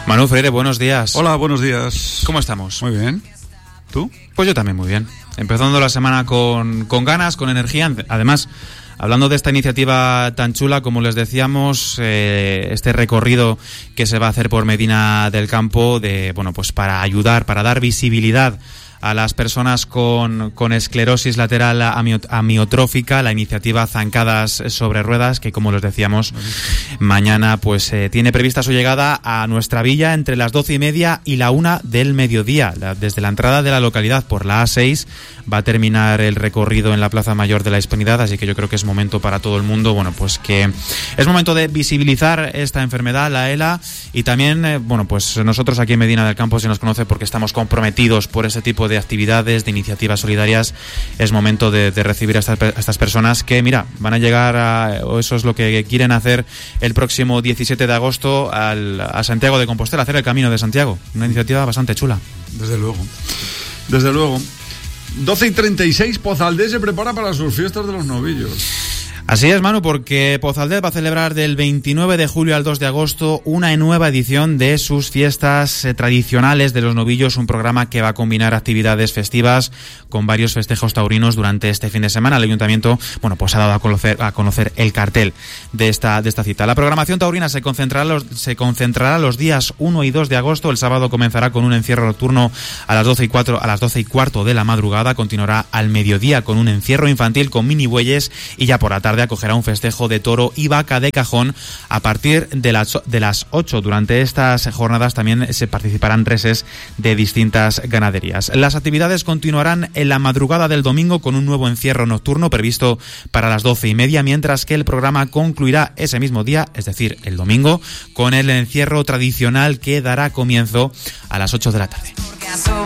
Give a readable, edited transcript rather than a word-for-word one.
Manu Freire, buenos días. Hola, buenos días. ¿Cómo estamos? Muy bien. ¿Tú? Pues yo también muy bien. Empezando la semana con ganas, con energía. Además, hablando de esta iniciativa tan chula, como les decíamos, este recorrido que se va a hacer por Medina del Campo, pues para ayudar, para dar visibilidad a las personas con esclerosis lateral amiotrófica, la iniciativa Zancadas sobre Ruedas, que como les decíamos, mañana pues tiene prevista su llegada a nuestra villa entre las 12:30 y la 1 del mediodía. Desde la entrada de la localidad por la A6 va a terminar el recorrido en la Plaza Mayor de la Hispanidad, así que yo creo que es momento para todo el mundo, pues que es momento de visibilizar esta enfermedad, la ELA, y también, pues nosotros aquí en Medina del Campo se nos conoce porque estamos comprometidos por ese tipo de actividades, de iniciativas solidarias. Es momento de recibir a estas personas que, van a llegar o eso es lo que quieren hacer el próximo 17 de agosto a Santiago de Compostela, hacer el Camino de Santiago. Una iniciativa bastante chula. Desde luego. Desde luego. 12:36, Pozaldés se prepara para sus fiestas de los novillos. Así es, Manu, porque Pozaldés va a celebrar del 29 de julio al 2 de agosto una nueva edición de sus fiestas tradicionales de los novillos, un programa que va a combinar actividades festivas con varios festejos taurinos durante este fin de semana. El Ayuntamiento, pues ha dado a conocer el cartel de esta cita. La programación taurina se concentrará los días 1 y 2 de agosto. El sábado comenzará con un encierro nocturno a las 12:15 de la madrugada. Continuará al mediodía con un encierro infantil con mini bueyes y ya por la tarde acogerá un festejo de toro y vaca de cajón a partir de las 8. Durante estas jornadas también se participarán reses de distintas ganaderías. Las actividades continuarán en la madrugada del domingo con un nuevo encierro nocturno previsto para las 12:30, mientras que el programa concluirá ese mismo día, es decir, el domingo, con el encierro tradicional que dará comienzo a las 8 de la tarde.